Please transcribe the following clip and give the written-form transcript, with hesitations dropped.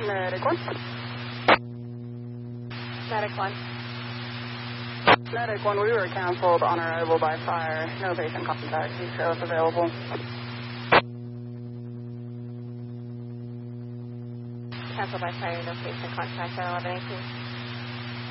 Medic 1. Medic 1. Medic 1, we were canceled on arrival by fire. No patient contact. Details available. Cancel by fire, no patient contact at 1118.